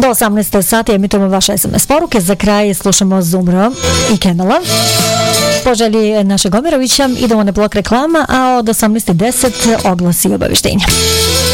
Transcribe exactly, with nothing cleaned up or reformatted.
osamnaest sati emitujemo vaše es em es poruke. Za kraj slušamo Zumro i Kenala. Po želji našeg Omerovića idemo na blok reklama, a od osamnaest deset oglasi i obavještenja.